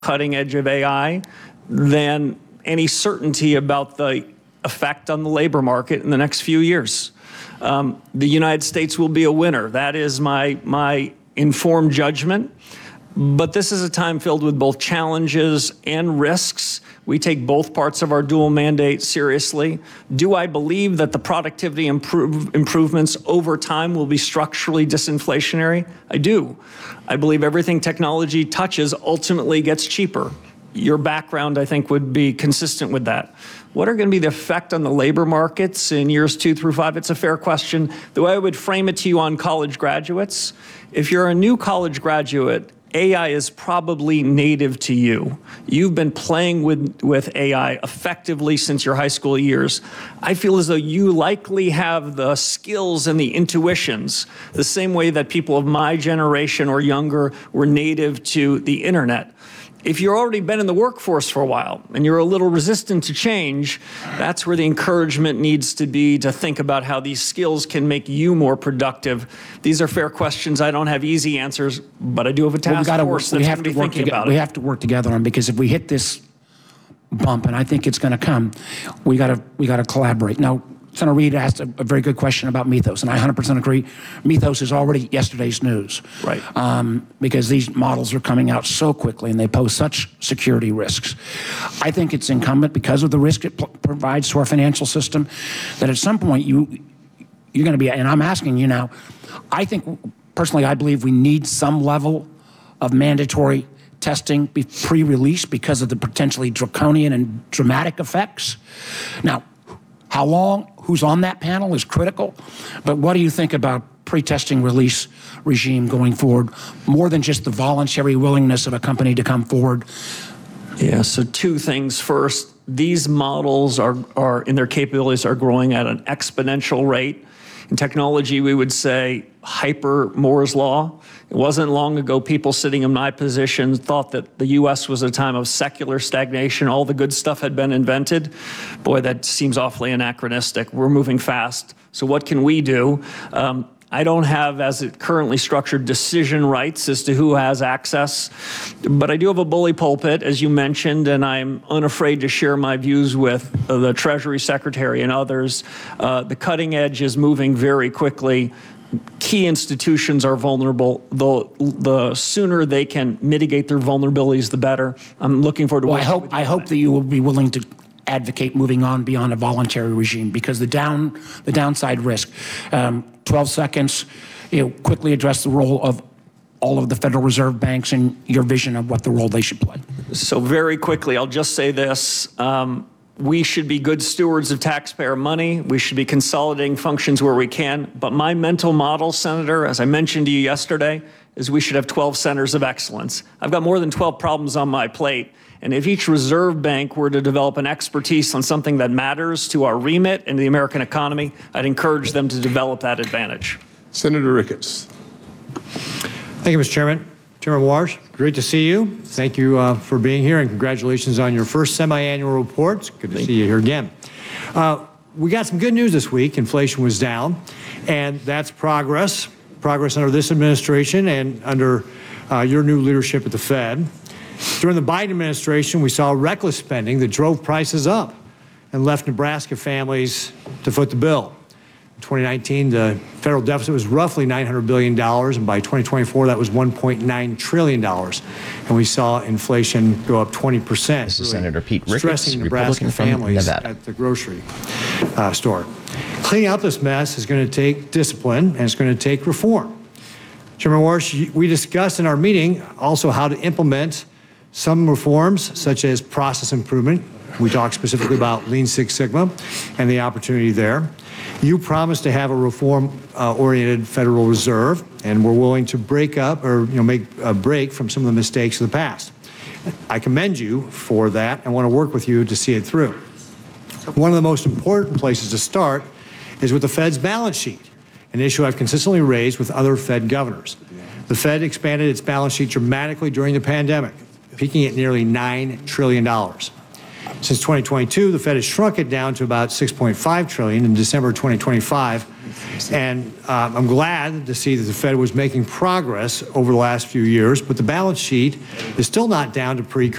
cutting edge of AI than any certainty about the effect on the labor market in the next few years. The United States will be a winner. That is my informed judgment. But this is a time filled with both challenges and risks. We take both parts of our dual mandate seriously. Do I believe that the productivity improvements over time will be structurally disinflationary? I do. I believe everything technology touches ultimately gets cheaper. Your background, I think, would be consistent with that. What are going to be the effect on the labor markets in years 2 through 5? It's a fair question. The way I would frame it to you on college graduates, if you're a new college graduate, AI is probably native to you. You've been playing with AI effectively since your high school years. I feel as though you likely have the skills and the intuitions, the same way that people of my generation or younger were native to the internet. If you've already been in the workforce for a while and you're a little resistant to change, that's where the encouragement needs to be to think about how these skills can make you more productive. These are fair questions. I don't have easy answers, but I do have a task force that's going to be thinking about it. We have to work together on, because if we hit this bump, and I think it's going to come, we got to collaborate. Now, Senator Reid asked a very good question about Mythos, and I 100% agree. Mythos is already yesterday's news. Right. Because these models are coming out so quickly and they pose such security risks. I think it's incumbent, because of the risk it provides to our financial system, that at some point you're going to be, and I'm asking you now, I think, personally, I believe we need some level of mandatory testing pre-release because of the potentially draconian and dramatic effects. Now, how long, who's on that panel is critical, but what do you think about pre-testing release regime going forward, more than just the voluntary willingness of a company to come forward? Yeah, so two things. First, these models are in their capabilities are growing at an exponential rate. In technology, we would say hyper Moore's law. It wasn't long ago people sitting in my position thought that the US was a time of secular stagnation. All the good stuff had been invented. Boy, that seems awfully anachronistic. We're moving fast. So what can we do? I don't have, as it currently structured, decision rights as to who has access, but I do have a bully pulpit, as you mentioned, and I'm unafraid to share my views with the Treasury Secretary and others. The cutting edge is moving very quickly. Key institutions are vulnerable. The sooner they can mitigate their vulnerabilities, the better. I'm looking forward to. Well, I hope that you will be willing to advocate moving on beyond a voluntary regime, because the downside risk. 12 seconds, quickly address the role of all of the Federal Reserve banks and your vision of what the role they should play. So very quickly, I'll just say this. We should be good stewards of taxpayer money. We should be consolidating functions where we can. But my mental model, Senator, as I mentioned to you yesterday, is we should have 12 centers of excellence. I've got more than 12 problems on my plate. And if each reserve bank were to develop an expertise on something that matters to our remit and the American economy, I'd encourage them to develop that advantage. Senator Ricketts. Thank you, Mr. Chairman. Chairman Warsh, great to see you. Thank you for being here, and congratulations on your first semi-annual report. It's good to see you here again. We got some good news this week. Inflation was down, and that's progress under this administration and under your new leadership at the Fed. During the Biden administration, we saw reckless spending that drove prices up and left Nebraska families to foot the bill. In 2019, the federal deficit was roughly $900 billion, and by 2024, that was $1.9 trillion. And we saw inflation go up 20%. This is really Senator Pete Ricketts, stressing Nebraska families at the grocery store. Cleaning out this mess is going to take discipline, and it's going to take reform. Chairman Warsh, we discussed in our meeting also how to implement some reforms, such as process improvement. We talked specifically about Lean Six Sigma and the opportunity there. You promised to have a reform-oriented Federal Reserve, and we're willing to break up or make a break from some of the mistakes of the past. I commend you for that and want to work with you to see it through. One of the most important places to start is with the Fed's balance sheet, an issue I've consistently raised with other Fed governors. The Fed expanded its balance sheet dramatically during the pandemic, peaking at nearly $9 trillion. Since 2022, the Fed has shrunk it down to about $6.5 trillion. In December 2025, And I'm glad to see that the Fed was making progress over the last few years, but the balance sheet is still not down to pre-COVID